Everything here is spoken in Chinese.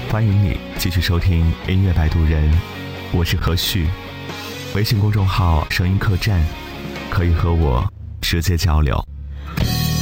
欢迎你继续收听音乐摆渡人，我是何旭。微信公众号声音客栈，可以和我直接交流。